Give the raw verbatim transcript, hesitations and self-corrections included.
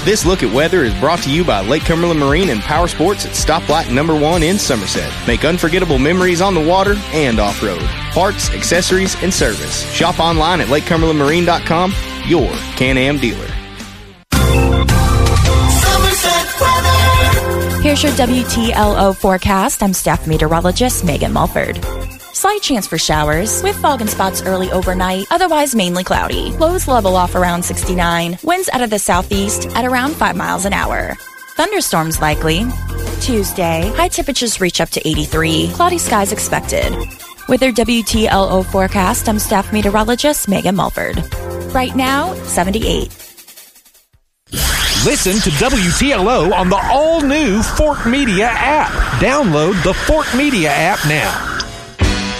This look at weather is brought to you by Lake Cumberland Marine and Power Sports at Stoplight Number One in Somerset. Make unforgettable memories on the water and off-road. Parts, accessories, and service. Shop online at lake cumberland marine dot com, your Can-Am dealer. Here's your W T L O forecast. I'm staff meteorologist Megan Mulford. Slight chance for showers, with fog and spots early overnight, otherwise mainly cloudy. Lows level off around sixty-nine. Winds out of the southeast at around five miles an hour. Thunderstorms likely. Tuesday, high temperatures reach up to eighty-three. Cloudy skies expected. With your W T L O forecast, I'm staff meteorologist Megan Mulford. Right now, seventy-eight. Listen to W T L O on the all-new Fort Media app. Download the Fort Media app now.